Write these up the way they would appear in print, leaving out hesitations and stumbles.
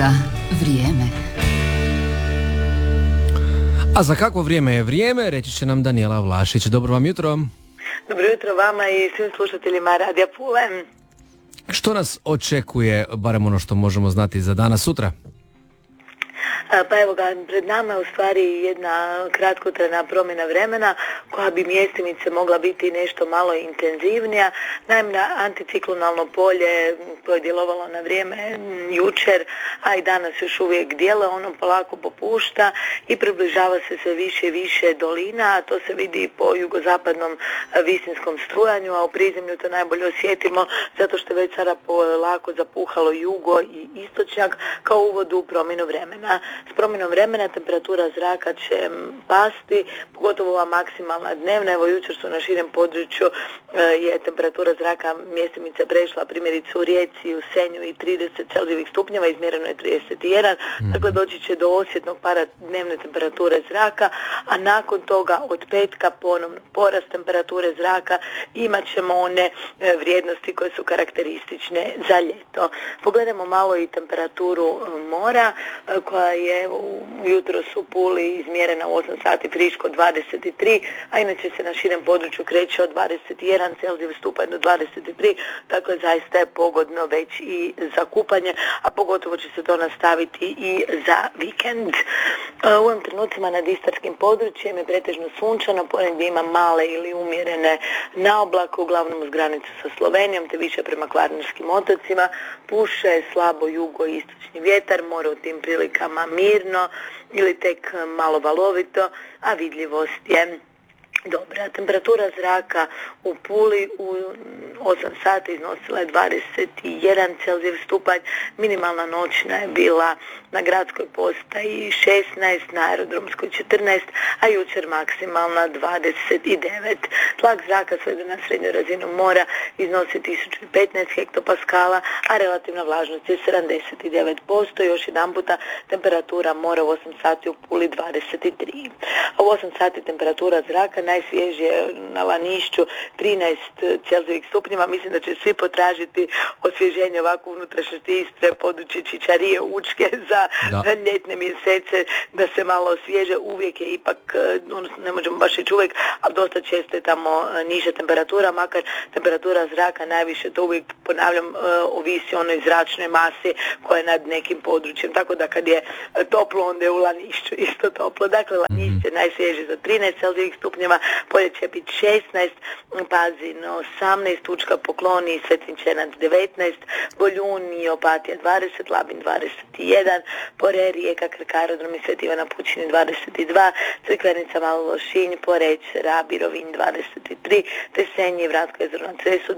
za vrijeme. A za kakvo vrijeme je vrijeme, reći će nam Danijela Vlašić. Dobro vam jutro. Dobro jutro vama i svim slušateljima Radija Pule. Što nas očekuje, barem ono što možemo znati za danas sutra? Pa evo ga, pred nama je u stvari jedna kratkotrajna promjena vremena koja bi mjestimice mogla biti nešto malo intenzivnija. Naime, anticiklonalno polje koje je djelovalo na vrijeme jučer, a i danas još uvijek djeluje, ono polako popušta i približava se sve više i više dolina, a to se vidi po jugozapadnom visinskom strujanju, a u prizemlju to najbolje osjetimo zato što je već sada polako zapuhalo jugo i istočnjak kao uvod u promjenu vremena. S promjenom vremena temperatura zraka će pasti, pogotovo ova maksimalna dnevna. Evo jučer su na širem području je temperatura zraka mjestimice prešla, primjerice u Rijeci, u Senju i 30 Celzijevih stupnjeva, izmjereno je 31. Dakle, doći će do osjetnog pada dnevne temperature zraka, a nakon toga od petka ponovno porast temperature zraka, imat ćemo one vrijednosti koje su karakteristične za ljeto. Pogledamo malo i temperaturu mora koja je jutros u Puli izmjerena u 8 sati friško 23, a inače se na širem području kreće od 21 Celzijev stupanj do 23, dakle zaista je pogodno već i za kupanje, a pogotovo će se to nastaviti i za vikend. U ovim trenucima nad istarskim područjem je pretežno sunčano, ponegdje ima male ili umjerene naoblake, uglavnom uz granicu sa Slovenijom, te više prema Kvarnerskim otocima. Puše slabo jugoistočni vjetar, more u tim prilikama mirno ili tek malo valovito, a vidljivost je dobra. Temperatura zraka u Puli u 8 sati iznosila je 21 Celzijev stupanj, minimalna noćna je bila na gradskoj postaji 16, na aerodromskoj 14, a jučer maksimalna 29. Tlak zraka svede na srednju razinu mora iznosi 1015 hektopaskala, a relativna vlažnost je 79%. Još jedan puta temperatura mora u 8 sati u Puli 23. A u 8 sati temperatura zraka najsvježije na Lanišću 13 Celzijevih stupnjeva. Mislim da će svi potražiti osvježenje ovako unutrašnjosti Istre, područje Čičarije, Učke za ljetne mjesece, da se malo osvježe. Uvijek je ipak, ne možemo baš reći uvijek, ali dosta često je tamo niža temperatura, makar temperatura zraka najviše, to uvijek ponavljam, ovisi o onoj zračnoj masi koja je nad nekim područjem. Tako da kad je toplo, onda je u Lanišću isto toplo. Dakle, Lanišće je najsvježije za 13 Celzijevih stupnjeva, polje će biti 16, Pazin 18, Učka, Poklon i Svetvinčenac 19, Boljun i Opatija 20, Labin 21, Pore, Rijeka, Krk, aerodrom i Sveti Ivan na Pučini 22, Crikvenica, Malo Lošinj, Poreć, Rabi, Rovinj 23, te Senje i Vratko jezero na Cresu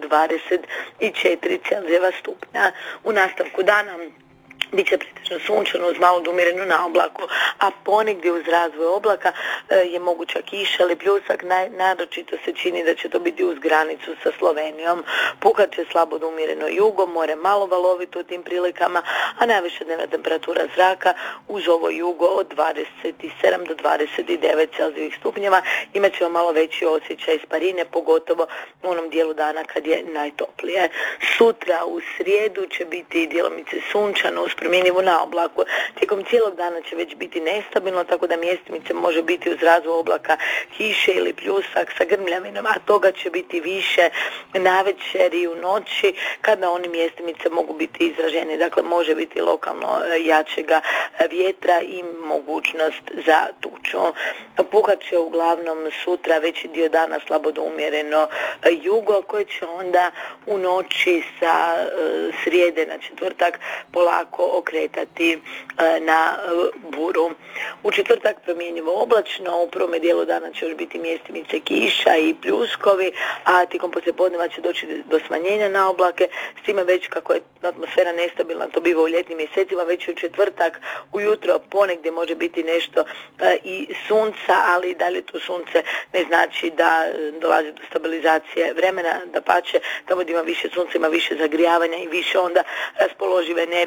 24 Celzijeva stupnja. U nastavku dana bit će pretežno sunčano uz malo umjerenu naoblaku, a ponegdje uz razvoj oblaka je moguća kiša ili pljusak. Naročito se čini da će to biti uz granicu sa Slovenijom. Puhat će slabo do umjereno jugo, more malo valovito u tim prilikama, a najviša dnevna temperatura zraka uz ovo jugo od 27 do 29 Celzijevih stupnjeva. Imat ćemo malo veći osjećaj isparine, pogotovo u onom dijelu dana kad je najtoplije. Sutra u srijedu će biti djelomice sunčano uz promjenjivu naoblaku. Tijekom cijelog dana će već biti nestabilno, tako da mjestimice može biti uz razvoj oblaka kiše ili pljusak sa grmljavinom, a toga će biti više navečer i u noći kada oni mjestimice mogu biti izraženi. Dakle, može biti lokalno jačega vjetra i mogućnost za tuču. Puhat će uglavnom sutra veći dio dana slabo do umjereno jugo, koje će onda u noći sa srijede na četvrtak polako okretati na buru. U četvrtak promjenjivo oblačno, u prvome dijelu dana će još biti mjestimice kiša i pljuskovi, a tijekom poslijepodneva će doći do smanjenja na oblake, s time već kako je atmosfera nestabilna, to biva u ljetnim mjesecima, već u četvrtak ujutro ponegdje može biti nešto i sunca, ali i dalje to sunce ne znači da dolazi do stabilizacije vremena, dapače, tamo gdje ima više sunca ima više zagrijavanja i više onda raspoložive energije upravo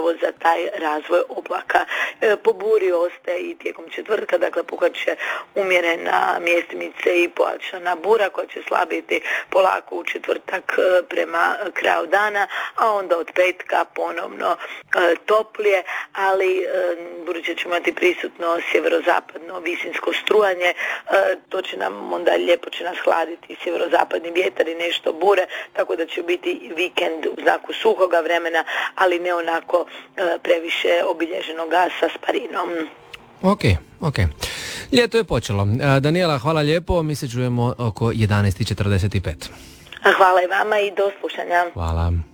upravo za taj razvoj oblaka. Po buri ostaje i tijekom četvrtka, dakle puhaće umjerena mjestimice i pojačana bura koja će slabiti polako u četvrtak prema kraju dana, a onda od petka ponovno toplije, ali budući ćemo imati prisutno sjeverozapadno visinsko strujanje, to će nam onda lijepo će nas hladiti sjeverozapadni vjetar i nešto bure, tako da će biti vikend u znaku suhoga vremena, ali ne onako previše obilježenoga sa sparinom. Ok. Ljeto je počelo. Danijela, hvala lijepo, mi se čujemo oko 11:45. Hvala i vama i do slušanja. Hvala.